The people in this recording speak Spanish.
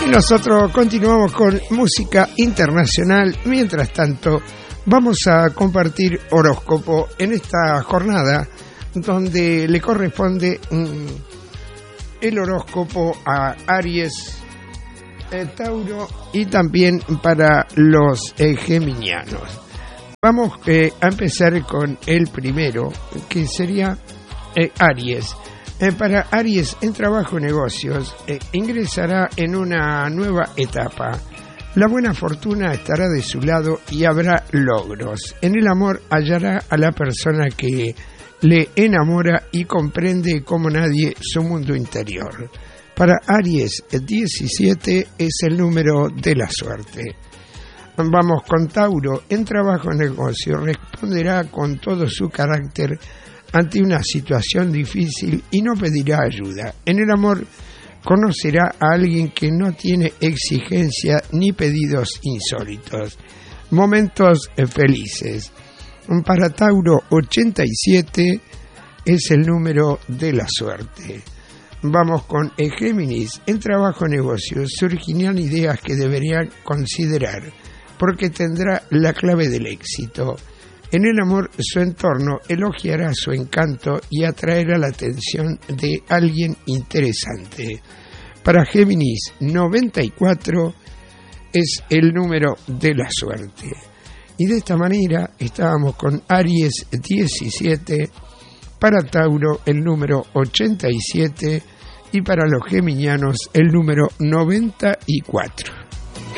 nosotros continuamos con música internacional. Mientras tanto, vamos a compartir horóscopo en esta jornada donde le corresponde el horóscopo a Aries, Tauro y también para los geminianos. Vamos a empezar con el primero, que sería Aries. Para Aries, en trabajo y negocios, ingresará en una nueva etapa. La buena fortuna estará de su lado y habrá logros. En el amor hallará a la persona que le enamora y comprende como nadie su mundo interior. Para Aries, 17 es el número de la suerte. Vamos con Tauro. En trabajo y negocio responderá con todo su carácter ante una situación difícil y no pedirá ayuda. En el amor conocerá a alguien que no tiene exigencia ni pedidos insólitos. Momentos felices. Para Tauro, 87 es el número de la suerte. Vamos con Géminis. En trabajo y negocios surgirán ideas que deberían considerar, porque tendrá la clave del éxito. En el amor, su entorno elogiará su encanto y atraerá la atención de alguien interesante. Para Géminis, 94 es el número de la suerte. Y de esta manera estábamos con Aries 17, para Tauro el número 87 y para los geminianos el número 94.